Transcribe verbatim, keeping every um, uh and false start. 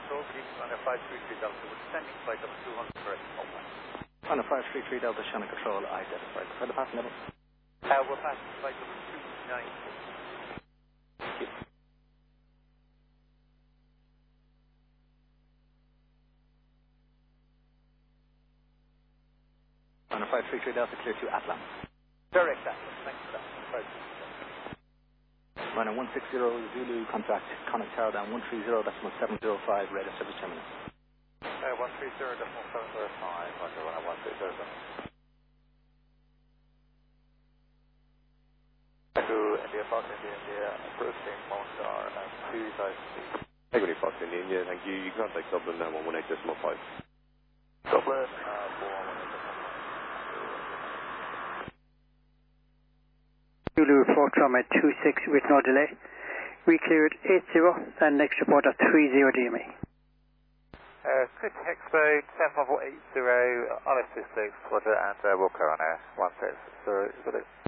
Control, keep on a five three three Delta, with descending flight level two hundred for Oakland. On a five three three Delta, Shannon Control, identified. For the passing level? Uh, we're passing flight level two nine six. Thank you. On a five three three Delta, clear to Atlan. Direct Atlan, thanks for that. Running one six zero Zulu, contact Connect Tower down one three zero decimal seven zero five, radar service terminal. Uh, one three zero decimal seven zero five, Roger, one one three zero. To India, Fox India, India, approaching Montar at two thousand feet. Equity Fox India, India, thank you. You contact Dublin now one one eight decimal five. Dublin, uh, four one one eight. Zulu Foxtrot at two six with no delay. We cleared eight zero and next report of three zero D M A. Uh, good Expo, seven level eight zero, Alice six six, Roger, and uh, we'll go on air, one six zero,